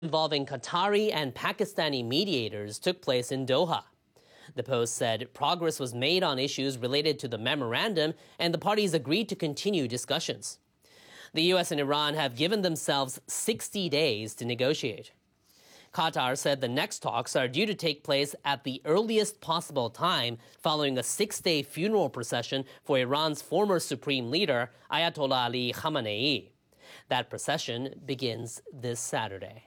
involving Qatari and Pakistani mediators took place in Doha. The Post said progress was made on issues related to the memorandum and the parties agreed to continue discussions. The U.S. and Iran have given themselves 60 days to negotiate. Qatar said the next talks are due to take place at the earliest possible time following a 6-day funeral procession for Iran's former supreme leader, Ayatollah Ali Khamenei. That procession begins this Saturday.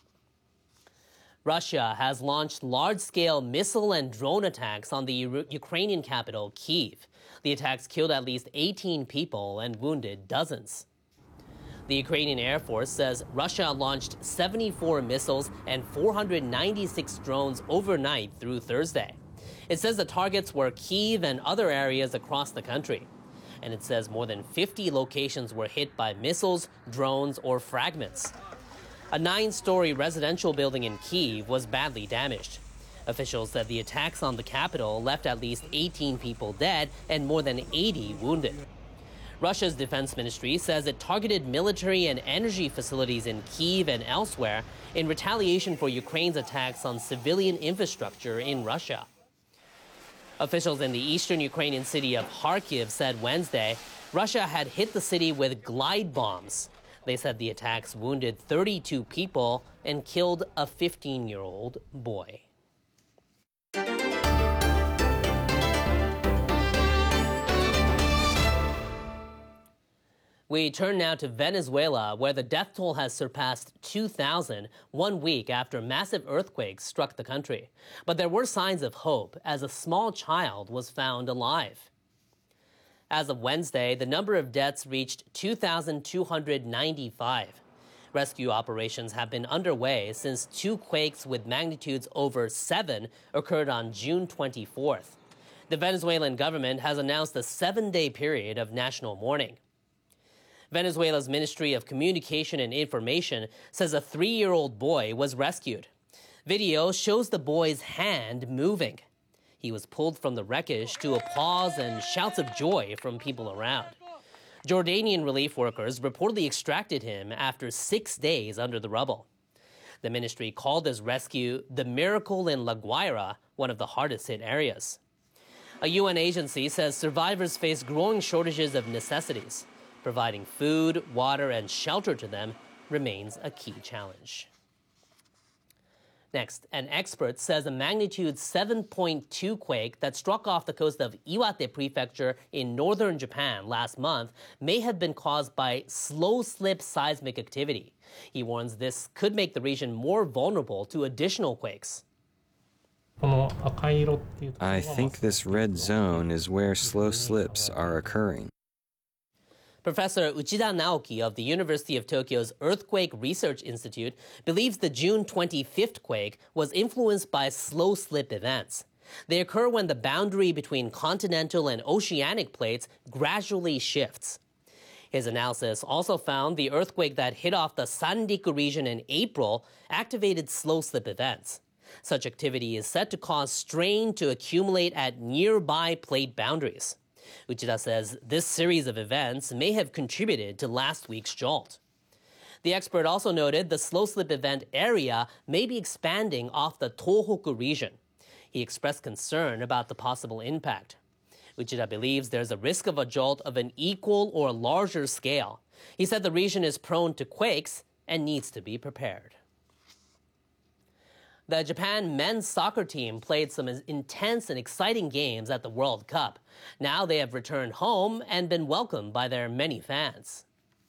Russia has launched large-scale missile and drone attacks on the Ukrainian capital, Kyiv. The attacks killed at least 18 people and wounded dozens. The Ukrainian Air Force says Russia launched 74 missiles and 496 drones overnight through Thursday. It says the targets were Kyiv and other areas across the country. And it says more than 50 locations were hit by missiles, drones, or fragments. A 9-story residential building in Kyiv was badly damaged. Officials said the attacks on the capital left at least 18 people dead and more than 80 wounded. Russia's defense ministry says it targeted military and energy facilities in Kyiv and elsewhere in retaliation for Ukraine's attacks on civilian infrastructure in Russia. Officials in the eastern Ukrainian city of Kharkiv said Wednesday Russia had hit the city with glide bombs. They said the attacks wounded 32 people and killed a 15-year-old boy. We turn now to Venezuela, where the death toll has surpassed 2,000 1 week after massive earthquakes struck the country. But there were signs of hope as a small child was found alive. As of Wednesday, the number of deaths reached 2,295. Rescue operations have been underway since 2 quakes with magnitudes over 7 occurred on June 24th. The Venezuelan government has announced a 7-day period of national mourning. Venezuela's Ministry of Communication and Information says a 3-year-old boy was rescued. Video shows the boy's hand moving. He was pulled from the wreckage to applause and shouts of joy from people around. Jordanian relief workers reportedly extracted him after 6 days under the rubble. The ministry called his rescue the miracle in La Guaira, one of the hardest hit areas. A UN agency says survivors face growing shortages of necessities. Providing food, water, and shelter to them remains a key challenge. Next, an expert says a magnitude 7.2 quake that struck off the coast of Iwate Prefecture in northern Japan last month may have been caused by slow-slip seismic activity. He warns this could make the region more vulnerable to additional quakes. I think this red zone is where slow slips are occurring. Professor Uchida Naoki of the University of Tokyo's Earthquake Research Institute believes the June 25th quake was influenced by slow slip events. They occur when the boundary between continental and oceanic plates gradually shifts. His analysis also found the earthquake that hit off the Sanriku region in April activated slow slip events. Such activity is said to cause strain to accumulate at nearby plate boundaries. Uchida says this series of events may have contributed to last week's jolt. The expert also noted the slow slip event area may be expanding off the Tohoku region. He expressed concern about the possible impact. Uchida believes there's a risk of a jolt of an equal or larger scale. He said the region is prone to quakes and needs to be prepared. The Japan men's soccer team played some intense and exciting games at the World Cup. Now they have returned home and been welcomed by their many fans.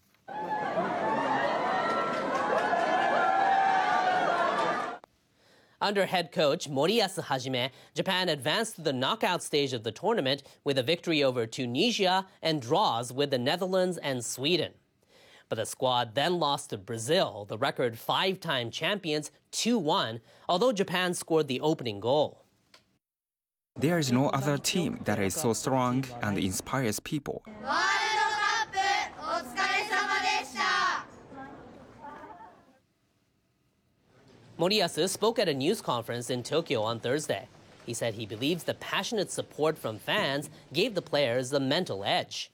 Under head coach Moriyasu Hajime, Japan advanced to the knockout stage of the tournament with a victory over Tunisia and draws with the Netherlands and Sweden. But the squad then lost to Brazil, the record 5-time champions, 2-1, although Japan scored the opening goal. There is no other team that is so strong and inspires people. Moriyasu spoke at a news conference in Tokyo on Thursday. He said he believes the passionate support from fans gave the players a mental edge.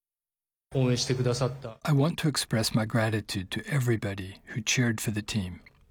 I want to express my gratitude to everybody who cheered for the team.